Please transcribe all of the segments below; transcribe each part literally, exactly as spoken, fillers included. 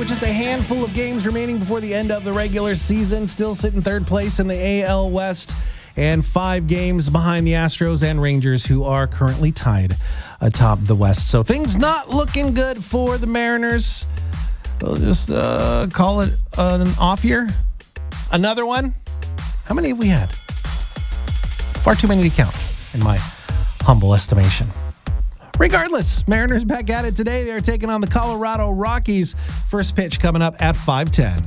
with just a handful of games remaining before the end of the regular season. Still sitting third place in the A L West and five games behind the Astros and Rangers, who are currently tied atop the West. So things not looking good for the Mariners. We'll just uh, call it an off year. Another one. How many have we had? Far too many to count, in my humble estimation. Regardless, Mariners back at it today. They're taking on the Colorado Rockies. First pitch coming up at five ten.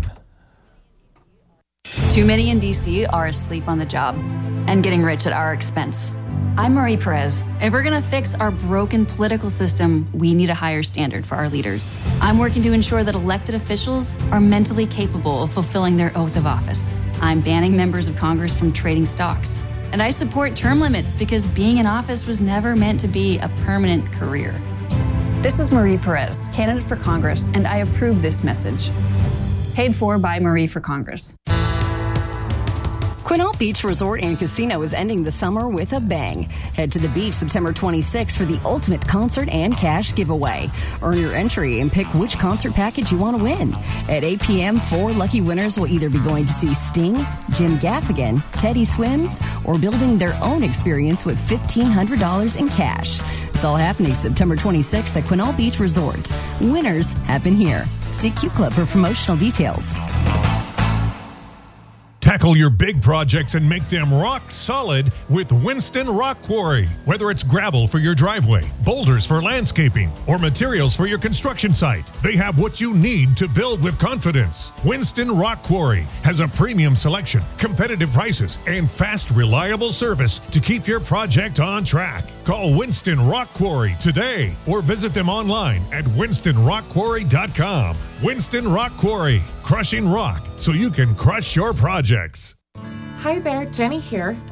Too many in D C are asleep on the job and getting rich at our expense. I'm Marie Perez. If we're going to fix our broken political system, we need a higher standard for our leaders. I'm working to ensure that elected officials are mentally capable of fulfilling their oath of office. I'm banning members of Congress from trading stocks. And I support term limits because being in office was never meant to be a permanent career. This is Marie Perez, candidate for Congress, and I approve this message. Paid for by Marie for Congress. Quinault Beach Resort and Casino is ending the summer with a bang. Head to the beach September twenty-sixth for the ultimate concert and cash giveaway. Earn your entry and pick which concert package you want to win. At eight p.m., four lucky winners will either be going to see Sting, Jim Gaffigan, Teddy Swims, or building their own experience with fifteen hundred dollars in cash. It's all happening September twenty-sixth at Quinault Beach Resort. Winners happen here. See Q Club for promotional details. Tackle your big projects and make them rock solid with Winston Rock Quarry. Whether it's gravel for your driveway, boulders for landscaping, or materials for your construction site, they have what you need to build with confidence. Winston Rock Quarry has a premium selection, competitive prices, and fast, reliable service to keep your project on track. Call Winston Rock Quarry today or visit them online at winston rock quarry dot com. Winston Rock Quarry, crushing rock so you can crush your projects. Hi there, Jenny here.